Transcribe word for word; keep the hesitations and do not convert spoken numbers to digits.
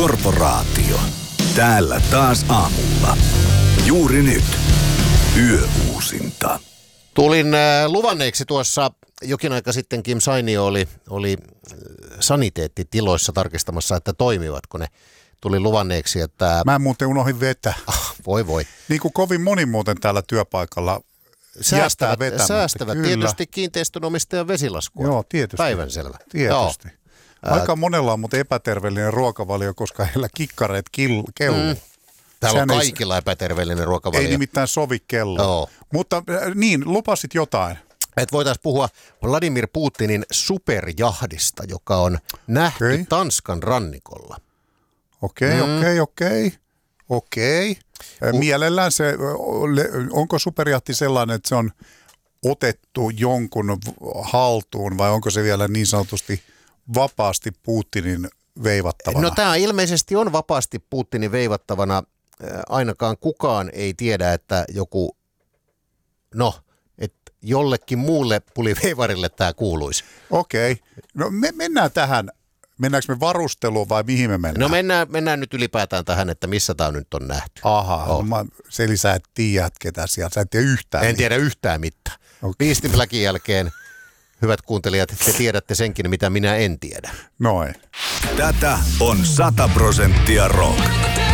Korporaatio. Täällä taas aamulla. Juuri nyt. Yöuusinta. Tulin äh, luvanneeksi tuossa jokin aika sitten. Kim Sainio oli, oli saniteettitiloissa tarkistamassa, että toimivatko ne. Tuli luvanneeksi, että... Mä muuten unohdin vetää. Ah, voi voi. Niin kuin kovin moni muuten täällä työpaikalla Säästävät, jättää säästävät Kyllä. tietysti kiinteistönomistajan vesilaskua. Joo, tietysti. Päivänselvä. Tietysti. Joo. Aika monella on muuten epäterveellinen ruokavalio, koska heillä kikkareet kill, kelluu. Mm. Täällä Sehän on ei- kaikilla epäterveellinen ruokavalio. Ei nimittäin sovi kello. Joo. Mutta äh, niin, lupasit jotain. Että voitaisiin puhua Vladimir Putinin superjahdista, joka on nähty Okei. Tanskan rannikolla. Okei, Mm. okei, okei. Okei. Äh, Mielellään se, ö, le- onko superjahti sellainen, että se on otettu jonkun v- haltuun vai onko se vielä niin sanotusti vapaasti Putinin veivattavana? No tämä ilmeisesti on vapaasti Putinin veivattavana. Äh, Ainakaan kukaan ei tiedä, että joku, no, että jollekin muulle puliveivarille tämä kuuluisi. Okei. No me mennään tähän. Mennäänkö me varusteluun vai mihin me mennään? No mennään, mennään nyt ylipäätään tähän, että missä tämä nyt on nähty. Aha, Oh. mä, Seli, sä et tiedä ketä sieltä. Sä et tiedä yhtään. En tiedä yhtään mitään. Okei. Beastin Blackin jälkeen, hyvät kuuntelijat, te tiedätte senkin, mitä minä en tiedä. Noin. Tätä on sata prosenttia rock.